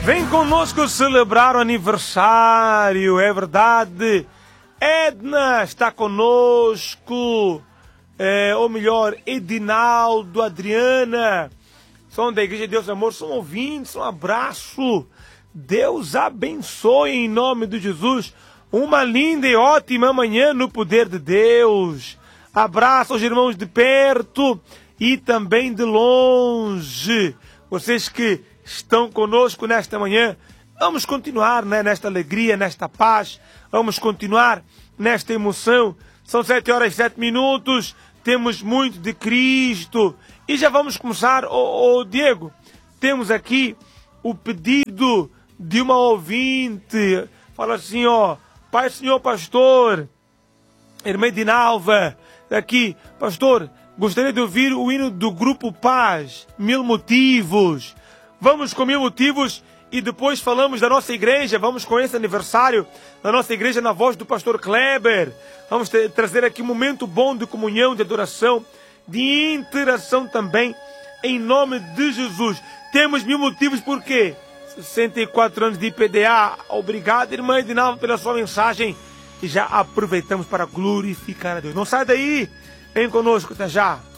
Vem conosco celebrar o aniversário, é verdade. Edna está conosco, ou melhor, Edinaldo, Adriana, são da Igreja de Deus Amor, são ouvintes, um abraço. Deus abençoe em nome de Jesus. Uma linda e ótima manhã no poder de Deus. Abraço aos irmãos de perto e também de longe. Vocês que estão conosco nesta manhã, vamos continuar, né, nesta alegria, nesta paz. Vamos continuar nesta emoção. São 7h07, temos muito de Cristo. E já vamos começar, Diego, temos aqui o pedido de uma ouvinte. Fala assim, Pai, Senhor Pastor, irmã Edinalva, aqui, Pastor, gostaria de ouvir o hino do Grupo Paz, 1000 Motivos. Vamos com 1000 Motivos e depois falamos da nossa igreja. Vamos com esse aniversário da nossa igreja na voz do Pastor Kleber. Vamos trazer aqui um momento bom de comunhão, de adoração, de interação também, em nome de Jesus. Temos 1000 motivos por quê? 64 anos de IPDA. Obrigado, irmã Edinalva, pela sua mensagem. E já aproveitamos para glorificar a Deus. Não sai daí, vem conosco, até já.